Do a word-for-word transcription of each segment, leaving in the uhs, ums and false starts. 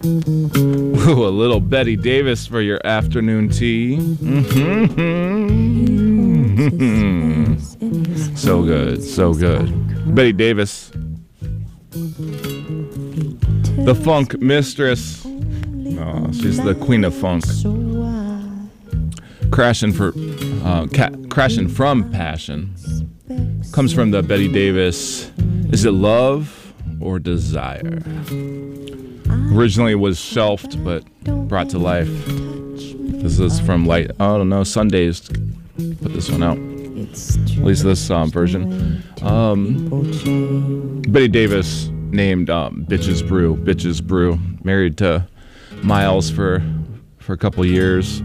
Ooh, a little Betty Davis for your afternoon tea. Mm-hmm. So good, so good. Betty Davis, the funk mistress. Oh, she's the queen of funk. Crashing for, uh, ca- crashing from passion. Comes from the Betty Davis. Is it love or desire? Originally was shelved, but brought to life. This is from Light. I don't know. Sundays put this one out. At least this um, version. Um, Betty Davis named um, Bitches Brew. Bitches Brew. Married to Miles for for a couple years.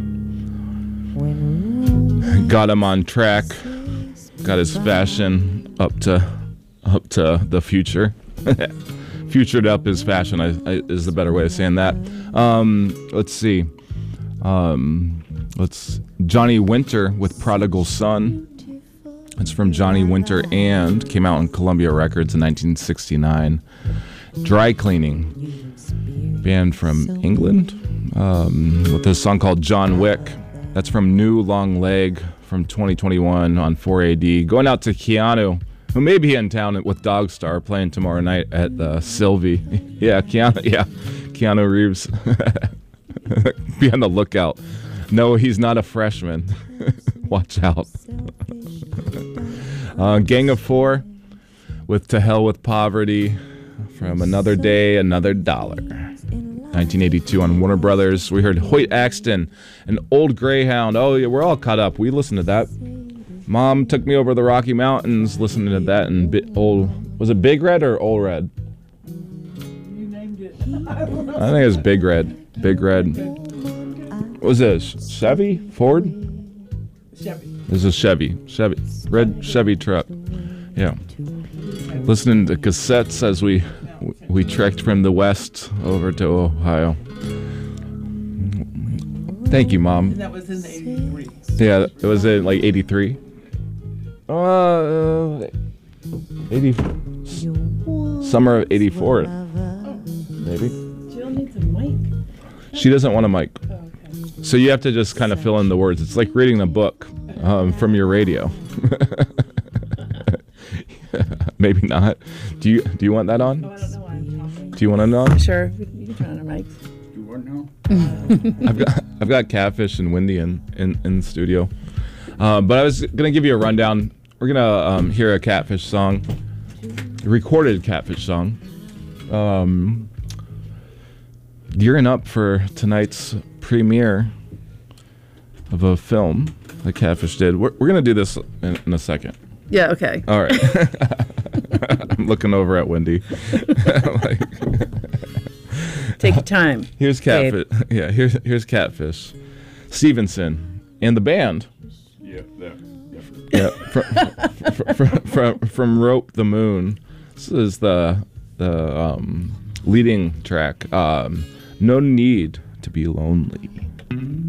Got him on track. Got his fashion up to up to the future. Futured up his fashion I, I, is the better way of saying that. Um, let's see. Um, let's Johnny Winter with Prodigal Son. It's from Johnny Winter and came out on Columbia Records in nineteen sixty-nine. Dry Cleaning, band from England, um, with a song called John Wick. That's from New Long Leg from twenty twenty-one on four A D. Going out to Keanu, who may be in town with Dogstar, playing tomorrow night at the Sylvie. Yeah, Keanu, yeah, Keanu Reeves. Be on the lookout. No, he's not a freshman. Watch out. uh, Gang of Four with To Hell with Poverty from Another Day, Another Dollar. nineteen eighty-two on Warner Brothers. We heard Hoyt Axton, An Old Greyhound. Oh, yeah, we're all caught up. We listened to that. Mom took me over the Rocky Mountains listening to that. And bi- old, was it Big Red or Old Red? You named it. I think it was Big Red. Big Red. What was it? Chevy? Ford? Chevy. This is a Chevy. Chevy. Red Chevy truck. Yeah. Listening to cassettes as we we trekked from the west over to Ohio. Thank you, Mom. And that was in eighty-three. Yeah, it was in like eighty-three. Uh, eighty. Summer of eighty-four, maybe. Jill needs a mic. She doesn't want a mic. Oh, okay. So you have to just kind of fill in the words. It's like reading a book um, from your radio. Maybe not. Do you do you want that on? Oh, I don't know why I'm talking. Do you want it on? Sure, you can turn on our mics. You want now? I've got I've got Catfish and Wendy in in, in the studio. Uh, but I was gonna give you a rundown. We're gonna um, hear a Catfish song, a recorded Catfish song. Um, gearing up for tonight's premiere of a film that Catfish did. We're, we're gonna do this in, in a second. Yeah, okay. All right. I'm looking over at Wendy. Like, Take your time. here's Catfish. Yeah, here's here's Catfish. Stevenson and the band. Yeah, there. Yeah, from, from, from, from Rope the Moon. This is the the um, leading track. Um, no Need to Be Lonely.